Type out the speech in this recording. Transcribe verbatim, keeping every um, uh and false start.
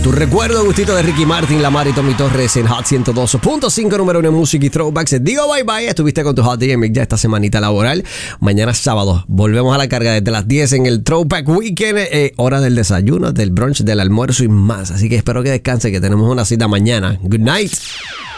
Tu recuerdo, gustito de Ricky Martin, Lamar y Tommy Torres en Hot ciento dos punto cinco, número uno en música y throwbacks. Digo bye bye, estuviste con tu Hot D M ya esta semanita laboral. Mañana sábado volvemos a la carga desde las diez en el Throwback Weekend, eh, hora del desayuno, del brunch, del almuerzo y más. Así que espero que descanse, que tenemos una cita mañana. Good night.